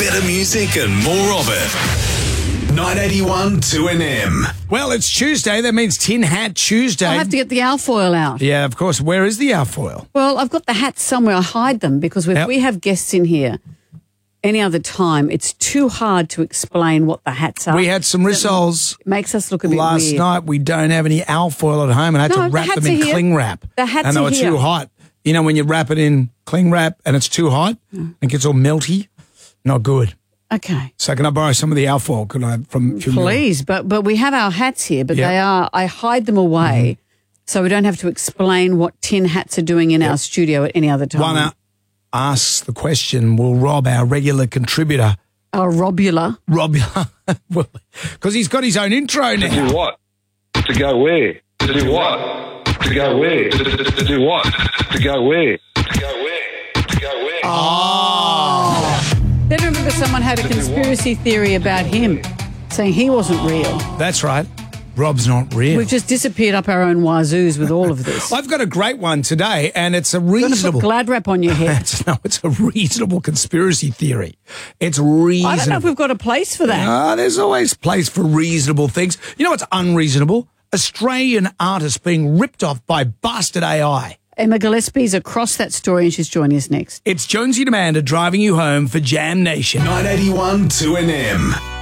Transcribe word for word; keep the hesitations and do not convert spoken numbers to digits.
Better music and more of it. nine eighty-one two N M. Well, it's Tuesday. That means Tin Hat Tuesday. I have to get the alfoil out. Yeah, of course. Where is the alfoil? Well, I've got the hats somewhere. I hide them because if Yep. we have guests in here any other time, it's too hard to explain what the hats are. We had some rissoles It makes us look a bit last weird. night. We don't have any alfoil at home and I had No, to the wrap hats them in are here. cling wrap. The hats and they are were here. too hot. You know when you wrap it in cling wrap and it's too hot and it gets all melty? Not good. Okay. So can I borrow some of the alfoil? Can I from from your- Please, but but we have our hats here, but Yep. they are, I hide them away so we don't have to explain what tin hats are doing in our studio at any other time. One uh, asks the question, will Rob, our regular contributor, Our robula. Rob, because he's got his own intro To now. do what? To go where? To do what? To go where? To, to, to do what? To go where? To go where? To go where? Then remember someone had a conspiracy theory about him, saying he wasn't real. That's right. Rob's not real. We've just disappeared up our own wazoos with all of this. I've got a great one today, and it's a You're going to reasonable. put glad wrap on your head. It's, no, it's a reasonable conspiracy theory. It's reasonable. I don't know if we've got a place for that. Ah, there's always place for reasonable things. You know what's unreasonable? Australian artists being ripped off by bastard A I. Emma Gillespie's across that story and she's joining us next. It's Jonesy and Amanda driving you home for Jam Nation. nine eighty-one two N M.